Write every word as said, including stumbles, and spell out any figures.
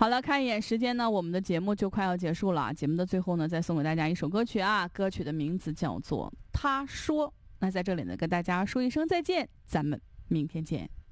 好了，看一眼时间呢，我们的节目就快要结束了。节目的最后呢，再送给大家一首歌曲啊，歌曲的名字叫做《他说》。那在这里呢，跟大家说一声再见，咱们明天见。